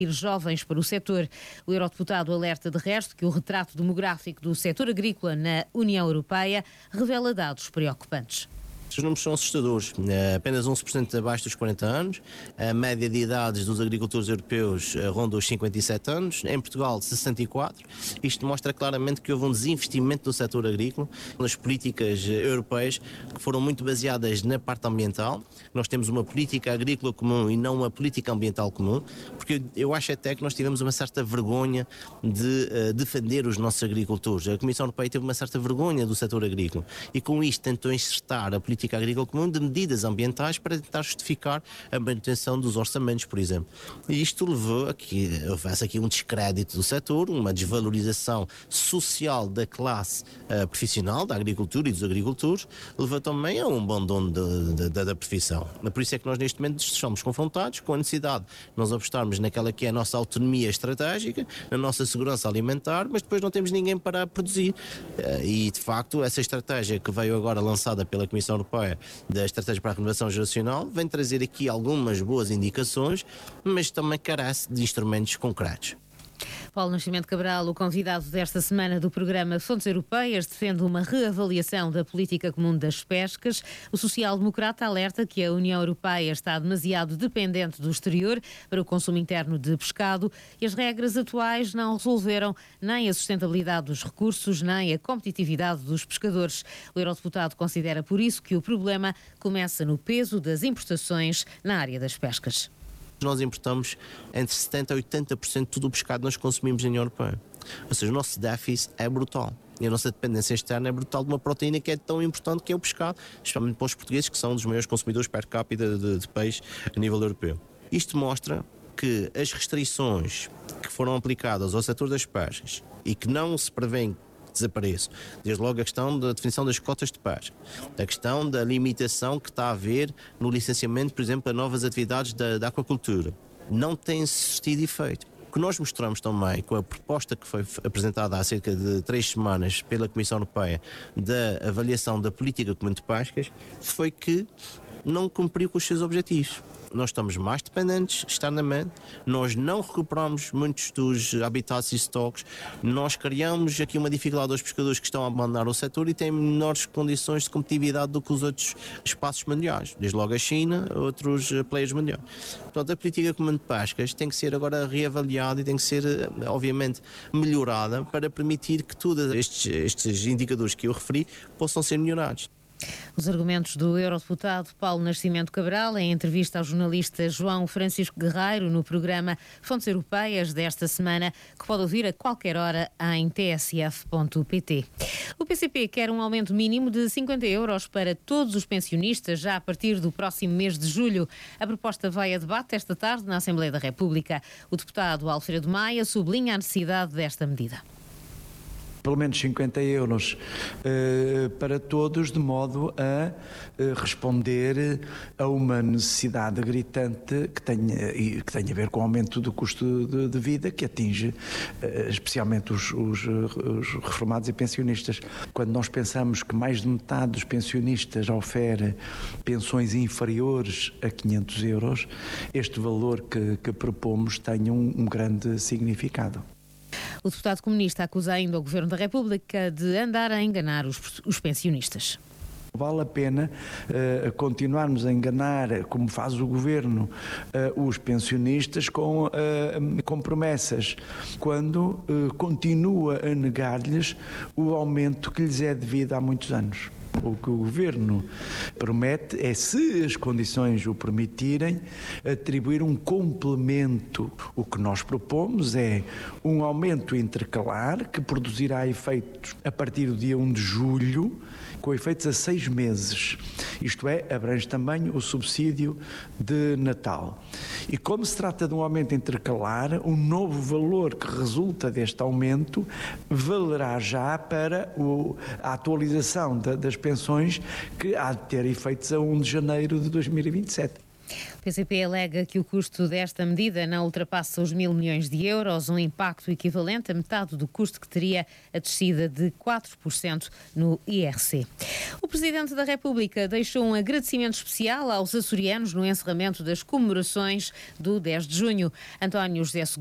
jovens para o setor. O eurodeputado alerta de resto que o retrato demográfico do setor agrícola na União Europeia revela dados preocupantes. Os números são assustadores. Apenas 11% abaixo dos 40 anos. A média de idades dos agricultores europeus ronda os 57 anos. Em Portugal, 64. Isto mostra claramente que houve um desinvestimento do setor agrícola nas políticas europeias que foram muito baseadas na parte ambiental. Nós temos uma política agrícola comum e não uma política ambiental comum, porque eu acho até que nós tivemos uma certa vergonha de defender os nossos agricultores. A Comissão Europeia teve uma certa vergonha do setor agrícola e com isto tentou insertar a política agrícola comum de medidas ambientais para tentar justificar a manutenção dos orçamentos, por exemplo. E isto levou a que houvesse aqui um descrédito do setor, uma desvalorização social da classe profissional, da agricultura e dos agricultores, levou também a um abandono da profissão. Por isso é que nós neste momento estamos confrontados com a necessidade de nós apostarmos naquela que é a nossa autonomia estratégica, na nossa segurança alimentar, mas depois não temos ninguém para produzir. E de facto essa estratégia que veio agora lançada pela Comissão Europeia da Estratégia para a Renovação Geracional vem trazer aqui algumas boas indicações, mas também carece de instrumentos concretos. Paulo Nascimento Cabral, o convidado desta semana do programa Fontes Europeias, defende uma reavaliação da política comum das pescas. O social-democrata alerta que a União Europeia está demasiado dependente do exterior para o consumo interno de pescado e as regras atuais não resolveram nem a sustentabilidade dos recursos, nem a competitividade dos pescadores. O eurodeputado considera por isso que o problema começa no peso das importações na área das pescas. Nós importamos entre 70% a 80% de todo o pescado que nós consumimos na União Europeia. Ou seja, o nosso déficit é brutal. E a nossa dependência externa é brutal de uma proteína que é tão importante que é o pescado, especialmente para os portugueses, que são um dos maiores consumidores per capita de peixe a nível europeu. Isto mostra que as restrições que foram aplicadas ao setor das pescas e que não se prevêem desapareço. Desde logo a questão da definição das cotas de pesca, a questão da limitação que está a haver no licenciamento, por exemplo, a novas atividades da aquacultura. Não tem surtido efeito. O que nós mostramos também com a proposta que foi apresentada há cerca de 3 semanas pela Comissão Europeia da avaliação da política comum de pescas foi que não cumpriu com os seus objetivos. Nós estamos mais dependentes externamente, nós não recuperamos muitos dos habitats e estoques, nós criamos aqui uma dificuldade aos pescadores que estão a abandonar o setor e têm menores condições de competitividade do que os outros espaços mundiais, desde logo a China, outros players mundiais. Portanto, a política comum de pescas tem que ser agora reavaliada e tem que ser, obviamente, melhorada para permitir que todos estes indicadores que eu referi possam ser melhorados. Os argumentos do eurodeputado Paulo Nascimento Cabral em entrevista ao jornalista João Francisco Guerreiro no programa Fontes Europeias desta semana, que pode ouvir a qualquer hora em tsf.pt. O PCP quer um aumento mínimo de 50 euros para todos os pensionistas já a partir do próximo mês de julho. A proposta vai a debate esta tarde na Assembleia da República. O deputado Alfredo Maia sublinha a necessidade desta medida. Pelo menos 50 euros para todos, de modo a responder a uma necessidade gritante que tem a ver com o aumento do custo de vida, que atinge especialmente os reformados e pensionistas. Quando nós pensamos que mais de metade dos pensionistas ofere pensões inferiores a 500 euros, este valor que propomos tem um grande significado. O deputado comunista acusa ainda o Governo da República de andar a enganar os pensionistas. Vale a pena continuarmos a enganar, como faz o Governo, os pensionistas com promessas, quando continua a negar-lhes o aumento que lhes é devido há muitos anos. O que o Governo promete é, se as condições o permitirem, atribuir um complemento. O que nós propomos é um aumento intercalar que produzirá efeitos a partir do dia 1 de julho, com efeitos a 6 meses. Isto é, abrange também o subsídio de Natal. E como se trata de um aumento intercalar, o novo valor que resulta deste aumento valerá já para a atualização das pensões, que há de ter efeitos a 1 de janeiro de 2027. O PCP alega que o custo desta medida não ultrapassa os 1.000 milhões de euros, um impacto equivalente a metade do custo que teria a descida de 4% no IRC. O Presidente da República deixou um agradecimento especial aos açorianos no encerramento das comemorações do 10 de junho. António José